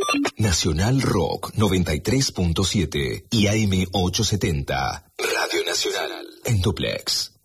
Nacional Rock 93.7 y AM 870. Radio Nacional en duplex.